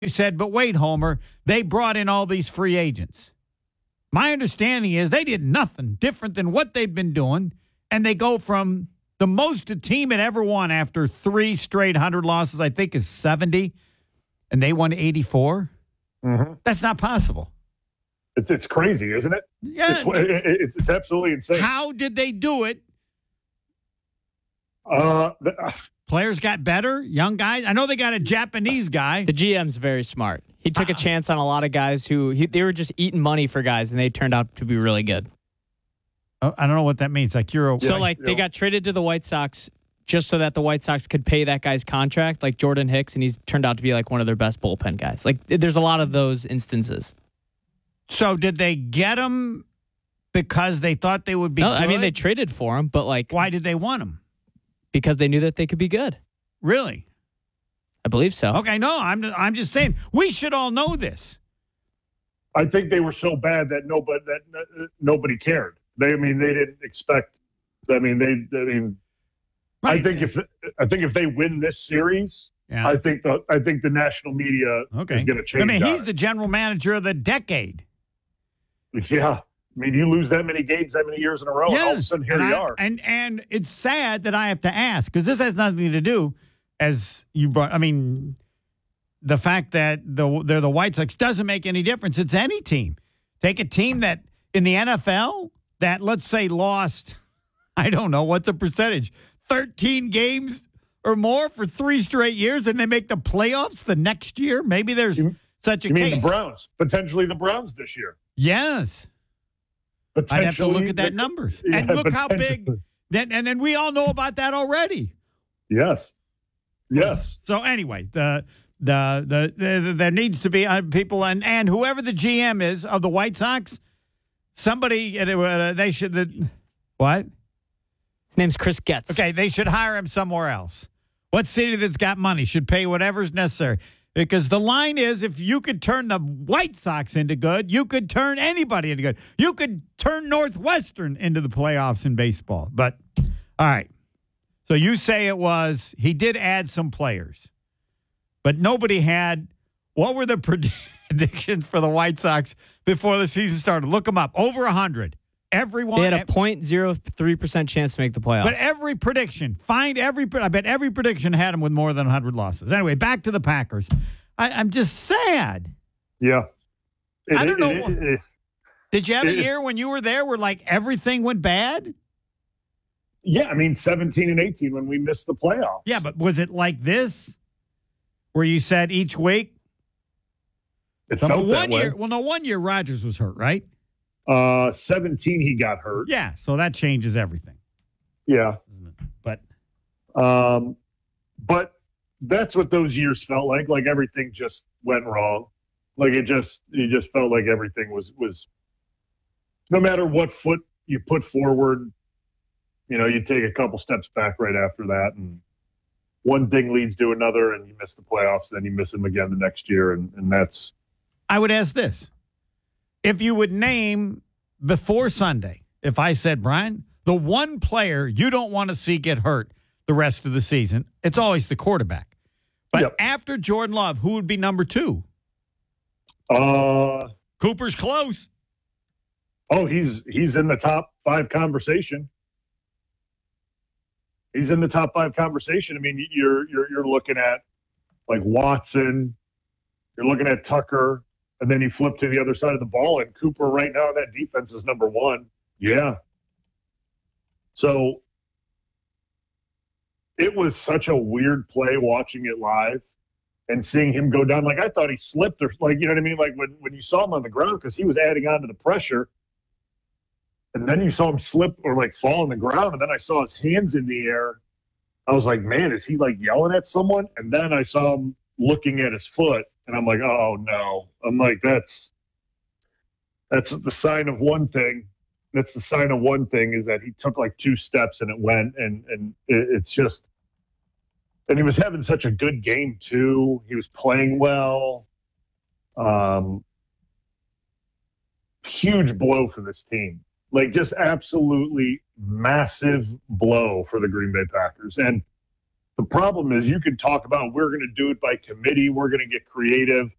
You said, but wait, Homer, they brought in all these free agents. My understanding is they did nothing different than what they've been doing, and they go from the most a team had ever won after 3 straight 100 losses, I think, is 70, and they won 84. Mm-hmm. That's not possible. It's crazy, isn't it? Yeah. It's absolutely insane. How did they do it? Players got better, young guys. I know they got a Japanese guy. The GM's very smart. He took a chance on a lot of guys who they were just eating money for guys, and they turned out to be really good. I don't know what that means. Like they got traded to the White Sox just so that the White Sox could pay that guy's contract, like Jordan Hicks, and he's turned out to be like one of their best bullpen guys. Like there's a lot of those instances. So did they get him because they thought they would be good? I mean, they traded for him, but like, why did they want him? Because they knew that they could be good. Really? I believe so. Okay, no, I'm just saying we should all know this. I think they were so bad that nobody cared. They didn't expect. Right. I think if they win this series, yeah. I think the national media is going to change. I mean, he's the general manager of the decade. Yeah. I mean, you lose that many games that many years in a row, and all of a sudden here you are. And it's sad that I have to ask, because this has nothing to do, as you brought, I mean, the fact that they're the White Sox doesn't make any difference. It's any team. Take a team that in the NFL that, let's say, lost, I don't know, what's the percentage, 13 games or more for 3 straight years, and they make the playoffs the next year? Maybe there's such a case. You mean the Browns? Potentially the Browns this year. Yes. I'd have to look at that numbers. Yeah, and look how big. And then we all know about that already. Yes. So anyway, there needs to be people, and whoever the GM is of the White Sox, somebody, they should, what? His name's Chris Getz. Okay, they should hire him somewhere else. What city that's got money should pay whatever's necessary? Because the line is, if you could turn the White Sox into good, you could turn anybody into good. You could turn Northwestern into the playoffs in baseball. But, all right. So you say he did add some players. But nobody had, what were the predictions for the White Sox before the season started? Look them up. Over 100. Everyone. They had a 0.03% chance to make the playoffs. But every prediction, I bet every prediction had them with more than 100 losses. Anyway, back to the Packers. I'm just sad. Yeah. I don't know. Did you have a year when you were there where like everything went bad? Yeah, I mean 17 and 18 when we missed the playoffs. Yeah, but was it like this where you said each week? It felt that way. One year Rodgers was hurt, right? 17 he got hurt. Yeah, so that changes everything. Yeah. But that's what those years felt like. Like everything just went wrong. Like you just felt like everything was no matter what foot you put forward, you take a couple steps back right after that, and one thing leads to another, and you miss the playoffs, then you miss them again the next year, and that's. I would ask this. If you would name before Sunday, if I said, Brian, the one player you don't want to see get hurt the rest of the season, it's always the quarterback. But after Jordan Love, who would be number 2? Cooper's close. Oh, he's in the top 5 conversation. He's in the top 5 conversation. I mean, you're looking at like Watson, you're looking at Tucker. And then you flip to the other side of the ball, and Cooper right now, that defense is number 1. Yeah. So it was such a weird play watching it live and seeing him go down. Like, I thought he slipped, or like, you know what I mean? Like when you saw him on the ground, because he was adding on to the pressure. And then you saw him slip or like fall on the ground. And then I saw his hands in the air. I was like, man, is he like yelling at someone? And then I saw him looking at his foot. And I'm like, oh, no. I'm like, that's the sign of one thing. That's the sign of one thing is that he took like 2 steps and it went. And it's just – and he was having such a good game too. He was playing well. Huge blow for this team. Like just absolutely massive blow for the Green Bay Packers. And the problem is you can talk about we're going to do it by committee. We're going to get creative.